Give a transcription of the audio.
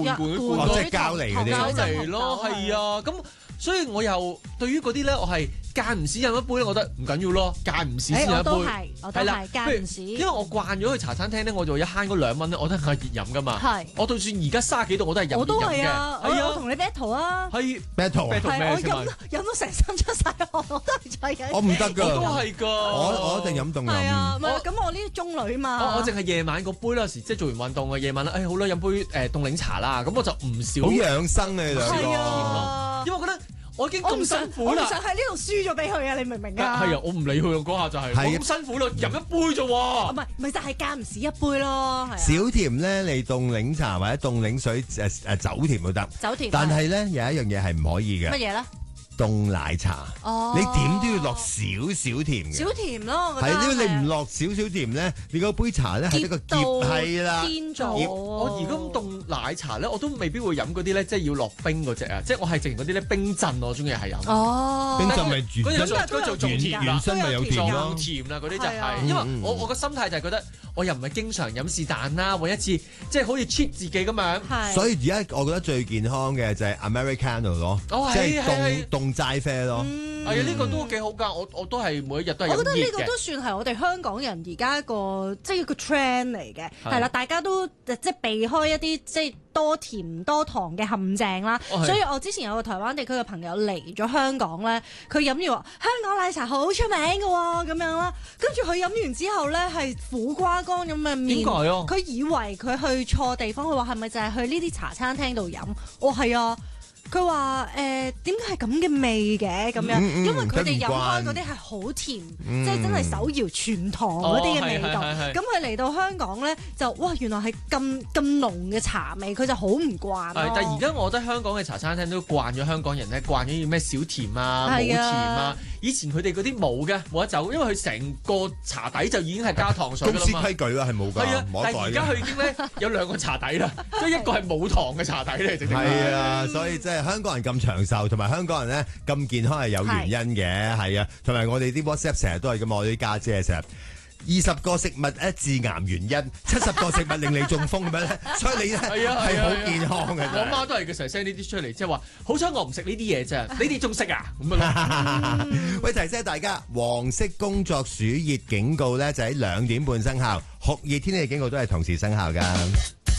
罐， 即係膠嚟嗰啲膠嚟咯，係啊，咁所以我又對於嗰啲咧，我係間唔時飲一杯咧，我覺得唔緊要咯，間唔時先飲一杯， 我都係間唔時。 因為我慣咗去茶餐廳咧，我就一慳嗰2蚊咧，我都係熱飲噶嘛。係，我就算而家30幾度，我都係飲熱飲嘅。 我都係啊，我同你 battle 啊。 係 battle 咩我飲到成身出晒汗，我都係再飲。 我唔得㗎， 我都係㗎。 我一定飲凍飲。 係啊，咁我呢啲中女嘛。 我淨係夜晚個杯有時即係做完運動啊，夜晚啦，好啦，飲杯凍檸茶啦，咁我就唔少。 好養生嘅兩個。 係啊， 因為我覺得。我已經咁辛苦啦， 我唔想喺呢度輸咗俾佢啊！你明唔明啊？ 係啊，我唔理佢嗰下就係我咁辛苦咯，飲一杯啫喎。 唔係就係間唔時一杯咯。 少甜咧，你凍檸茶或者凍檸水走甜都得。 走甜。 但係咧有一樣嘢係唔可以嘅。 乜嘢咧？ 凍奶茶，你點都要落少少甜嘅。 少甜咯，我覺得。 係，因為你唔落少少甜咧，你嗰杯茶咧係一個澀係啦。 我而家咁凍奶茶咧，我都未必會飲嗰啲咧，即係要落冰嗰隻啊！即係我係淨嗰啲咧冰鎮，我中意係飲。 哦， 冰鎮咪嗰種原身咪有甜咯， 甜啦嗰啲就係，因為我個心態就係覺得我又唔係經常飲是但啦，揾一次即係好似 treat 自己咁樣。 所以而家我覺得最健康嘅就係 Americano 咯，即係凍齋啡咯。 係啊，呢個都幾好㗎，我都係每一日都係飲熱嘅。 我覺得呢個都算係我哋香港人而家一個即係一個 trend 嚟嘅，係啦，大家都即係避開一啲即係多甜多糖嘅陷阱啦。所以我之前有個台灣地區嘅朋友嚟咗香港咧，佢飲完話香港奶茶好出名㗎喎，咁樣啦，跟住佢飲完之後咧係苦瓜乾咁嘅面， 點解啊？ 佢以為佢去錯地方，佢話係咪就係去呢啲茶餐廳度飲？我係啊。佢話點解係咁嘅味嘅咁樣？因為佢哋飲開嗰啲係好甜，即係真係手搖全糖嗰啲嘅味道。咁佢嚟到香港咧，就哇原來係咁濃嘅茶味，佢就好唔慣。 但係而家我覺得香港嘅茶餐廳都慣咗香港人咧，慣咗要咩小甜啊、冇甜啊。以前佢哋嗰啲冇得走，因為佢成個茶底就已經係加糖水㗎啦嘛。 公司規矩啊，係冇㗎。 係啊，但係而家佢已經咧有2個茶底啦，即係一個係冇糖嘅茶底嚟，直情係啊，所以即係香港人咁長壽，同埋香港人咧咁健康係有原因嘅，係啊，同埋我哋啲 WhatsApp 成日都係咁，我啲家姐成日20個食物致癌原因，70個食物令你中風咁樣咧，所以你咧係好健康嘅。 我媽都係佢成日 send 呢啲出嚟，即係話好彩我唔食呢啲嘢啫，你哋仲食啊？咁樣。 喂，提醒大家，黃色工作暑熱警告咧就喺2點半生效，酷熱天氣警告都係同時生效㗎。